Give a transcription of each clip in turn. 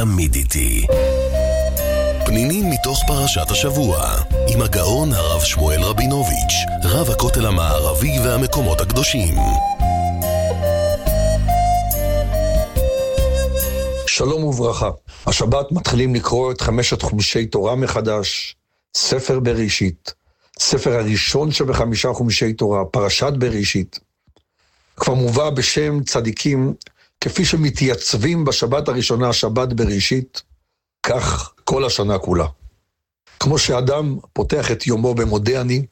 תמיד איתי. פנינים מתוך פרשת השבוע, עם הגאון הרב שמואל רבינוביץ', רב הכותל המערבי והמקומות הקדושים. שלום וברכה. השבת מתחילים לקרוא את 5 חומשי תורה מחדש, ספר בראשית, ספר הראשון שב5 חומשי תורה, פרשת בראשית. כבר מובא בשם צדיקים, כפי שמתייצבים בשבת הראשונה, שבת בראשית, כך כל השנה כולה. כמו שאדם פותח את יומו במודה אני,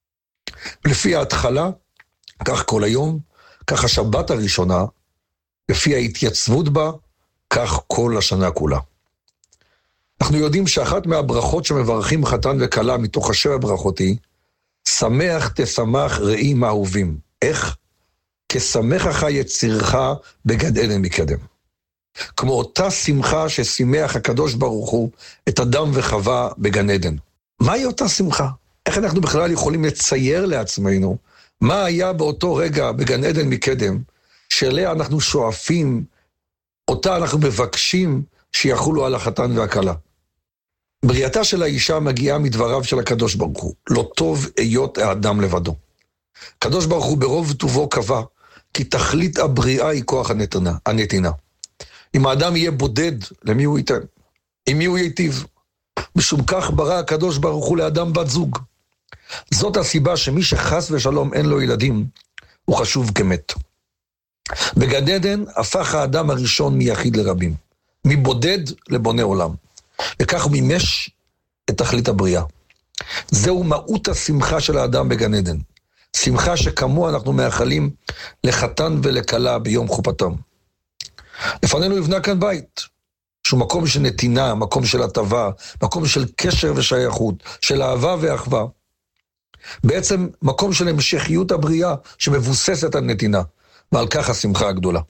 לפי ההתחלה, כך כל היום, כך השבת הראשונה, לפי ההתייצבות בה, כך כל השנה כולה. אנחנו יודעים שאחת מהברכות שמברכים חתן וכלה מתוך 7 ברכות היא, שמח תשמח רעים האהובים. איך? כשמחך יצירך בגן עדן מקדם. כמו אותה שמחה ששימח הקדוש ברוך הוא את אדם וחווה בגן עדן. מהי אותה שמחה? איך אנחנו בכלל יכולים לצייר לעצמנו מה היה באותו רגע בגן עדן מקדם, שאליה אנחנו שואפים, אותה אנחנו מבקשים שיחולו על החתן והכלה. בריאתה של האישה מגיעה מדבריו של הקדוש ברוך הוא, לא טוב היות האדם לבדו. הקדוש ברוך הוא ברוב טובו קבע, כי תכלית הבריאה היא כוח הנתינה. אם האדם יהיה בודד, למי הוא ייתן? עם מי הוא ייטיב? משום כך ברא הקדוש ברוך הוא לאדם בת זוג. זאת הסיבה שמי שחס ושלום אין לו ילדים, הוא חשוב כמת. בגן עדן הפך האדם הראשון מיחיד לרבים, מבודד לבונה עולם, וכך הוא מימש את תכלית הבריאה. זהו מהות השמחה של האדם בגן עדן, שמחה שכמו אנחנו מאחלים לחתן ולכלה ביום חופתם. לפנינו יבנה כאן בית, שהוא מקום של נתינה, מקום של הטבה, מקום של קשר ושייכות, של אהבה ואחווה. בעצם מקום של המשכיות הבריאה שמבוססת על נתינה, ועל כך השמחה הגדולה.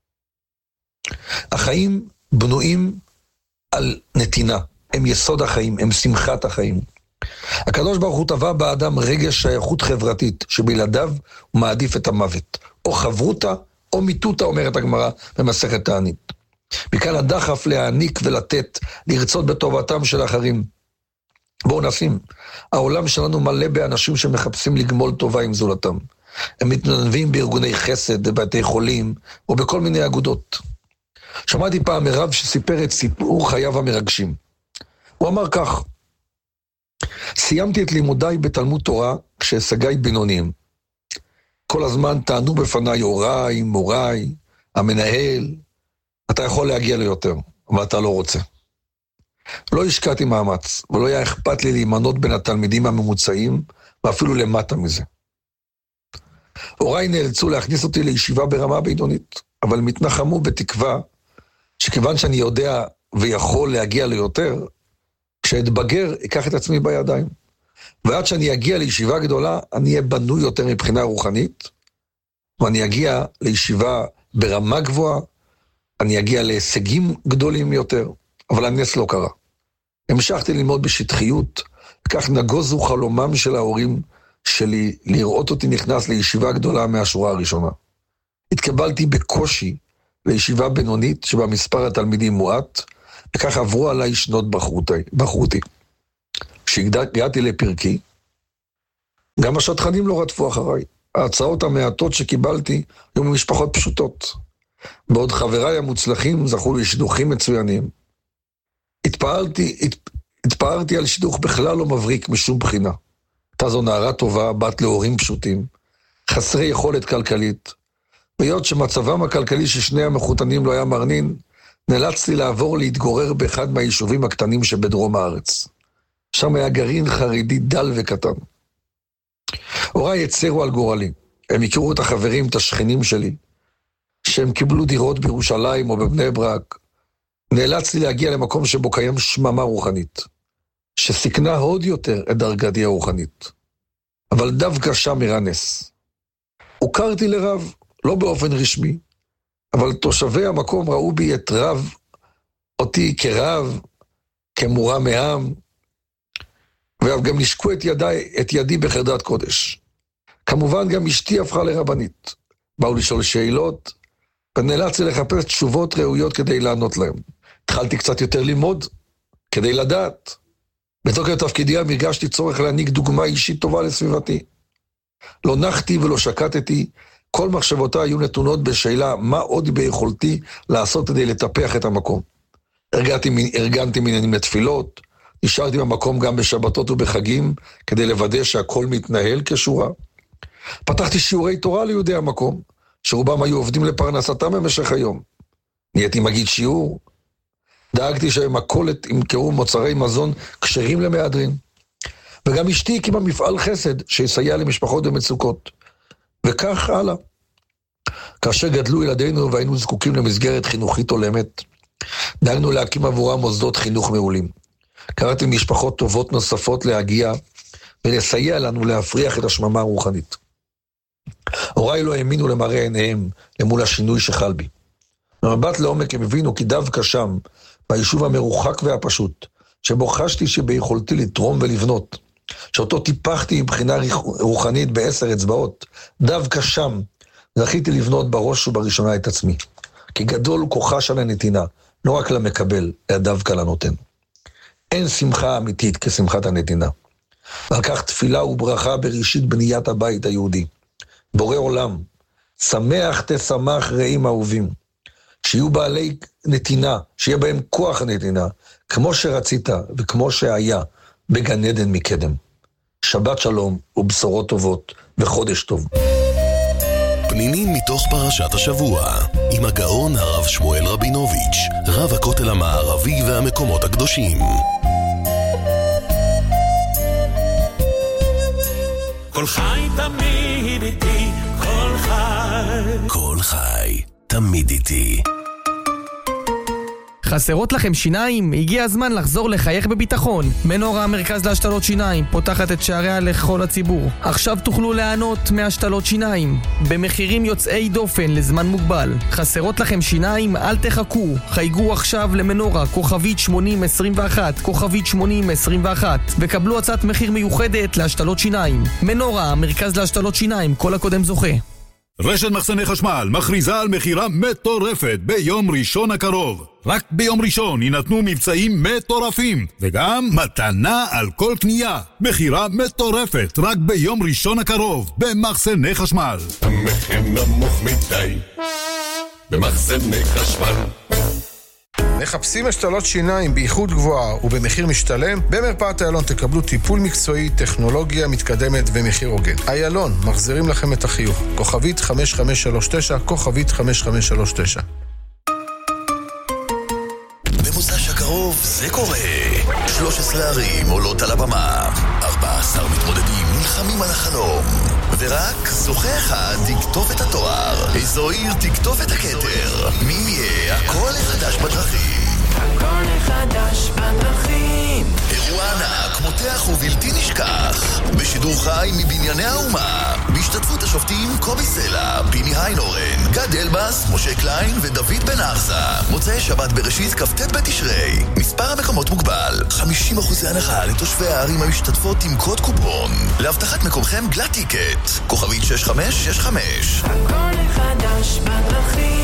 החיים בנויים על נתינה, הם יסוד החיים, הם שמחת החיים. הקדוש ברוך הוא טבע באדם רגש שייכות חברתית, שבלעדיו הוא מעדיף את המוות, או חברותה, או מיתותה, אומרת הגמרא במסכת תענית. מכאן הדחף להעניק ולתת, לרצות בטובתם של אחרים. בואו נשים, העולם שלנו מלא באנשים שמחפשים לגמול טובה עם זולתם. הם מתנדבים בארגוני חסד, בבתי חולים, או בכל מיני אגודות. שמעתי פעם מרב שסיפר את סיפור חייו המרגשים. הוא אמר כך, סיימתי את לימודיי בתלמוד תורה כשהישגיי בינוניים. כל הזמן טענו בפניי הוריי, מוריי, המנהל, אתה יכול להגיע ליותר, אבל אתה לא רוצה. לא השקעתי מאמץ, ולא היה אכפת לי להימנות בין התלמידים הממוצעים, ואפילו למטה מזה. הוריי נאלצו להכניס אותי לישיבה ברמה בינונית, אבל מתנחמו בתקווה שכיוון שאני יודע ויכול להגיע ליותר, כשאתבגר, אקח את עצמי בידיים. ועד שאני אגיע לישיבה גדולה, אני אהיה בנוי יותר מבחינה רוחנית, ואני אגיע לישיבה ברמה גבוהה, אני אגיע להישגים גדולים יותר, אבל הנס לא קרה. המשכתי ללמוד בשטחיות, וכך נגוזו חלומם של ההורים שלי לראות אותי נכנס לישיבה גדולה מהשורה הראשונה. התקבלתי בקושי לישיבה בינונית שבה מספר התלמידים מועט, וכך עברו עליי שנות בחרותי. כשהגעתי לפרקי, גם השטחנים לא רדפו אחריי. ההצעות המעטות שקיבלתי היו ממשפחות פשוטות. בעוד חבריי המוצלחים זכו לשידוכים מצוינים. התפארתי על שידוך בכלל לא מבריק משום בחינה. הייתה זו נערה טובה, בת להורים פשוטים, חסרי יכולת כלכלית. והיות שמצבם הכלכלי ששני המחותנים לא היה מרנין, נאלצתי לעבור להתגורר באחד מהיישובים הקטנים שבדרום הארץ. שם היה גרעין חרדי דל וקטן. הוריי הצרו על גורלי. הם הכירו את החברים, את השכנים שלי, שהם קיבלו דירות בירושלים או בבני ברק. נאלצתי להגיע למקום שבו קיים שממה רוחנית, שסיכנה עוד יותר את דרגתי הרוחנית. אבל דווקא שם אירע נס. הוכרתי לרב, לא באופן רשמי, אבל תושבי המקום ראו בי את רב, אותי כרב, כמורה מעם, וגם נשקו את ידי בחרדת קודש. כמובן גם אשתי הפכה לרבנית. באו לשאול שאלות, ונאלצתי לחפש תשובות ראויות כדי לענות להם. התחלתי קצת יותר ללמוד, כדי לדעת. בתוקף תפקידי הרגשתי צורך להעניק דוגמה אישית טובה לסביבתי. לא נחתי ולא שקטתי, כל מחשבותיי היו נתונות בשאלה מה עוד ביכולתי לעשות כדי לטפח את המקום. ארגנתי מניינים לתפילות, נשארתי במקום גם בשבתות ובחגים, כדי לוודא שהכל מתנהל כשורה. פתחתי שיעורי תורה ליהודי המקום, שרובם היו עובדים לפרנסתם במשך היום. נהייתי מגיד שיעור, דאגתי שבמכולת ימכרו מוצרי מזון כשרים למהדרין. וגם אשתי הקימה מפעל חסד שיסייע למשפחות במצוקות. וכך הלאה. כאשר גדלו ילדינו והיינו זקוקים למסגרת חינוכית הולמת, דאגנו להקים עבורם מוסדות חינוך מעולים. קראתי משפחות טובות נוספות להגיע ולסייע לנו להפריח את השממה הרוחנית. הוריי לא האמינו למראה עיניהם למול השינוי שחל בי. במבט לעומק הם הבינו כי דווקא שם, ביישוב המרוחק והפשוט, שבו חשתי שביכולתי לתרום ולבנות, שאותו טיפחתי מבחינה רוחנית ב10 אצבעות, דווקא שם זכיתי לבנות בראש ובראשונה את עצמי. כי גדול כוחה של הנתינה, לא רק למקבל, אלא דווקא לנותן. אין שמחה אמיתית כשמחת הנתינה. ועל כך תפילה וברכה בראשית בניית הבית היהודי. בורא עולם, שמח תשמח רעים אהובים, שיהיו בעלי נתינה, שיהיה בהם כוח הנתינה, כמו שרצית וכמו שהיה בגן עדן מקדם. שבת שלום ובשורות טובות וחודש טוב. פנינים מתוך פרשת השבוע, עם הגאון הרב שמואל רבינוביץ', רב הכותל המערבי והמקומות הקדושים. כל חי תמיד איתי, כל חי. כל חי תמיד איתי. חסרות לכם שיניים? הגיע הזמן לחזור לחייך בביטחון. מנורה, המרכז להשתלות שיניים, פותחת את שעריה לכל הציבור. עכשיו תוכלו ליהנות מהשתלות שיניים במחירים יוצאי דופן לזמן מוגבל. חסרות לכם שיניים? אל תחכו. חייגו עכשיו למנורה, כוכבית 8021, כוכבית 8021, וקבלו הצעת מחיר מיוחדת להשתלות שיניים. מנורה, המרכז להשתלות שיניים, כל הקודם זוכה. רשת מחסני חשמל מכריזה על מחירה מטורפת ביום ראשון הקרוב. רק ביום ראשון יינתנו מבצעים מטורפים, וגם מתנה על כל קנייה. מחירה מטורפת רק ביום ראשון הקרוב במחסני חשמל. המחיר נמוך מדי במחסני חשמל. מחפשים השתלות שיניים באיכות גבוהה ובמחיר משתלם? במרפאת איילון תקבלו טיפול מקצועי, טכנולוגיה מתקדמת ומחיר הוגן. איילון, מחזירים לכם את החיוך. כוכבית 5539, כוכבית 5539. במוצ"ש הקרוב זה קורה. 13 ערים עולות על הבמה, 14 מתמודדים נלחמים על החלום, ורק זוכה אחד תקטוף את התואר. איזו עיר תקטוף את הכתר? מי יהיה הקול החדש בדרכים? הקול החדש בדרכים. אירוע ענק, מותח ובלתי נשכח, בשידור חי מבנייני האומה, בהשתתפות השופטים קובי סלע, פיני היינורן, גד אלבס, משה קליין ודוד בן ארסה. מוצאי שבת בראשית כ"ט בתשרי. מספר המקומות מוגבל, 50% הנחה לתושבי הערים המשתתפות עם קוד קופון. להבטחת מקומכם גלאט טיקט, כוכבית 6565. הקול החדש בדרכים.